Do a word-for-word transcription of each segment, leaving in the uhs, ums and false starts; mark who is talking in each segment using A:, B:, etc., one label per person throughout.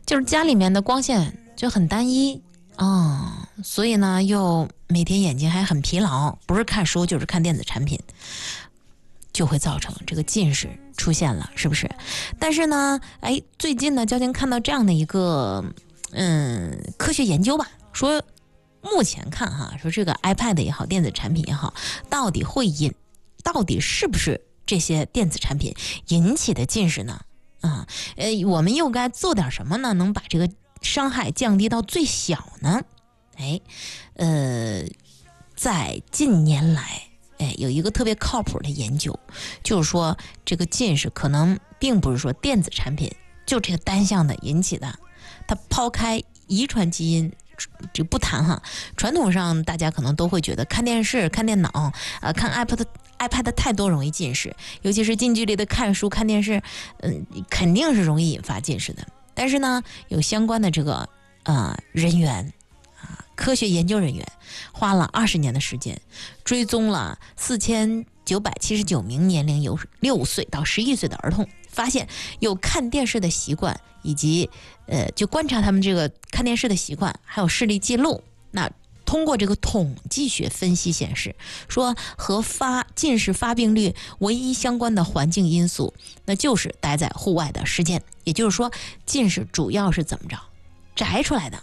A: 就是家里面的光线就很单一啊、哦，所以呢又每天眼睛还很疲劳，不是看书就是看电子产品，就会造成这个近视出现了，是不是？但是呢，哎，最近呢，交警看到这样的一个嗯科学研究吧，说目前看哈，说这个 iPad 也好，电子产品也好，到底会引，到底是不是这些电子产品引起的近视呢？啊，呃，我们又该做点什么呢？能把这个伤害降低到最小呢？哎，呃，在近年来。哎，有一个特别靠谱的研究，就是说这个近视可能并不是说电子产品就这个单向的引起的，它抛开遗传基因这不谈哈，传统上大家可能都会觉得看电视、看电脑、呃看 iPad iPad 太多容易近视，尤其是近距离的看书、看电视，嗯、呃，肯定是容易引发近视的。但是呢，有相关的这个呃人员。科学研究人员花了二十年的时间，追踪了四千九百七十九名年龄由六岁到十一岁的儿童，发现有看电视的习惯，以及呃，就观察他们这个看电视的习惯，还有视力记录。那通过这个统计学分析显示，说和发近视发病率唯一相关的环境因素，那就是待在户外的时间。也就是说，近视主要是怎么着宅出来的。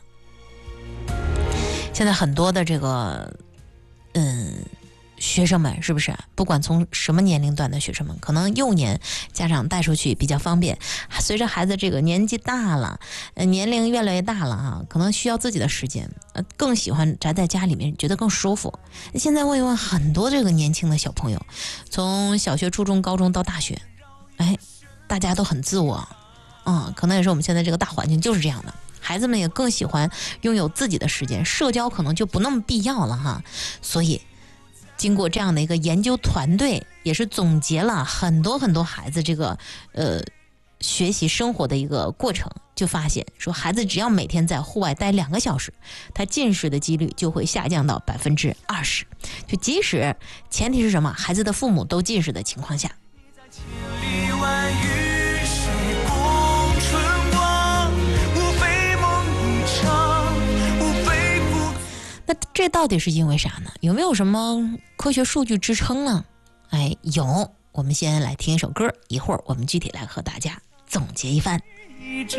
A: 现在很多的这个嗯学生们，是不是不管从什么年龄段的学生们，可能幼年家长带出去比较方便，随着孩子这个年纪大了，呃年龄越来越大了哈，可能需要自己的时间，呃更喜欢宅在家里面，觉得更舒服。现在问一问很多这个年轻的小朋友，从小学、初中、高中到大学，哎，大家都很自我，嗯，可能也是我们现在这个大环境就是这样的。孩子们也更喜欢拥有自己的时间，社交可能就不那么必要了哈。所以经过这样的一个研究团队，也是总结了很多很多孩子这个呃学习生活的一个过程，就发现说孩子只要每天在户外待两个小时，他近视的几率就会下降到百分之二十。就即使前提是什么，孩子的父母都近视的情况下。那这到底是因为啥呢？有没有什么科学数据支撑呢？哎，有，我们先来听一首歌，一会儿我们具体来和大家总结一番。